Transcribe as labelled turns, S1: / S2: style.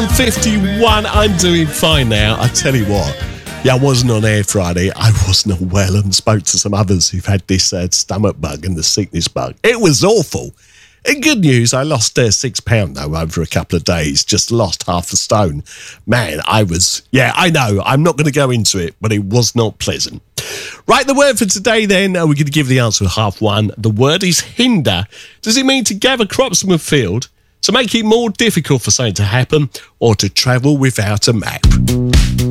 S1: 51. I'm doing fine now. I tell you what. Yeah, I wasn't on air Friday. I wasn't well and spoke to some others who've had this stomach bug and the sickness bug. It was awful. In good news, I lost £6 though over a couple of days. Just lost half a stone. Man, I know. I'm not going to go into it, but it was not pleasant. Right, the word for today then, we're going to give the answer at 1:30. The word is hinder. Does it mean to gather crops from a field, to make it more difficult for something to happen, or to travel without a map?